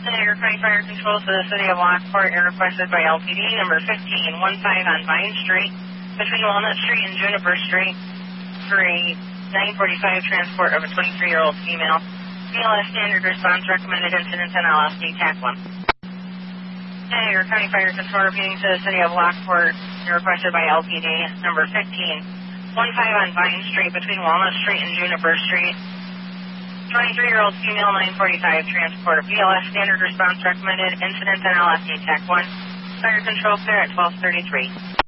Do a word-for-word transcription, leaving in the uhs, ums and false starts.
Senator County Fire Control to the City of Lockport, you're requested by L P D number fifteen fifteen on Vine Street, between Walnut Street and Juniper Street, for a nine forty-five transport of a twenty-three-year-old female. B L S standard response recommended incident and L S D T A C one. Senator County Fire Control repeating to the City of Lockport, you're requested by L P D number fifteen fifteen on Vine Street, between Walnut Street and Juniper Street. twenty-three-year-old female nine forty-five transport. B L S standard response recommended incident and L S D T A C one. Fire control clear at twelve thirty-three.